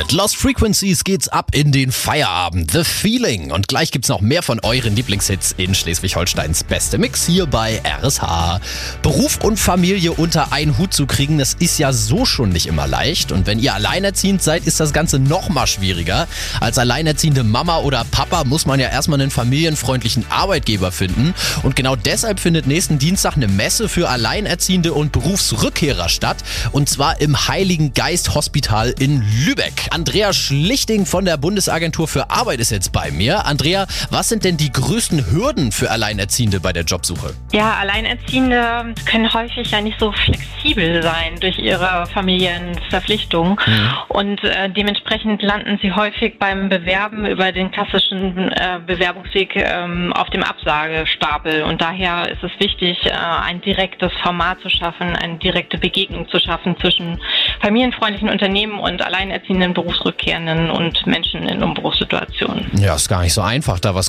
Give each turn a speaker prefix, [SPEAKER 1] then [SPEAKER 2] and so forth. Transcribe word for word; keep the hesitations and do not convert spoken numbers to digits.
[SPEAKER 1] Mit Lost Frequencies geht's ab in den Feierabend. The Feeling. Und gleich gibt's noch mehr von euren Lieblingshits in Schleswig-Holsteins beste Mix hier bei R S H. Beruf und Familie unter einen Hut zu kriegen, das ist ja so schon nicht immer leicht. Und wenn ihr alleinerziehend seid, ist das Ganze noch mal schwieriger. Als alleinerziehende Mama oder Papa muss man ja erstmal einen familienfreundlichen Arbeitgeber finden. Und genau deshalb findet nächsten Dienstag eine Messe für Alleinerziehende und Berufsrückkehrer statt. Und zwar im Heiligen Geist Hospital in Lübeck. Andrea Schlichting von der Bundesagentur für Arbeit ist jetzt bei mir. Andrea, was sind denn die größten Hürden für Alleinerziehende bei der Jobsuche?
[SPEAKER 2] Ja, Alleinerziehende können häufig ja nicht so flexibel sein durch ihre Familienverpflichtungen. Mhm. Und äh, dementsprechend landen sie häufig beim Bewerben über den klassischen äh, Bewerbungsweg ähm, auf dem Absagestapel. Und daher ist es wichtig, äh, ein direktes Format zu schaffen, eine direkte Begegnung zu schaffen zwischen familienfreundlichen Unternehmen und alleinerziehenden Berufsrückkehrenden und Menschen in Umbruchssituationen.
[SPEAKER 1] Ja, ist gar nicht so einfach, da was